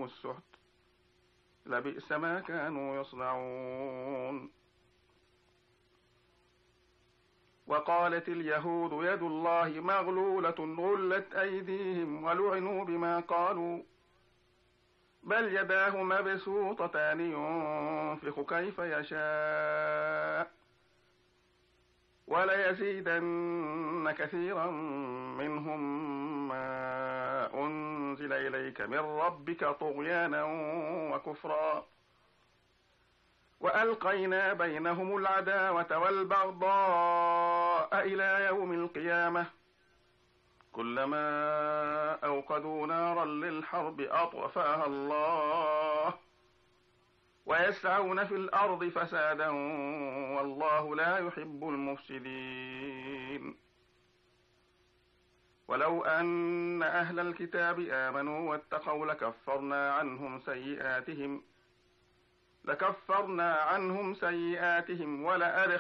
عليهم السحت لبئس ما كانوا يصنعون. وقالت اليهود يد الله مغلولة غلت أيديهم ولعنوا بما قالوا بل يداه مبسوطتان ينفق كيف يشاء وليزيدن كثيرا منهم ما أنزل إليك من ربك طغيانا وكفرا وألقينا بينهم العداوة والبغضاء إلى يوم القيامة كلما أوقدوا نارا للحرب أطفأها الله ويسعون في الأرض فسادا والله لا يحب المفسدين. ولو أن أهل الكتاب آمنوا واتقوا لكفرنا عنهم سيئاتهم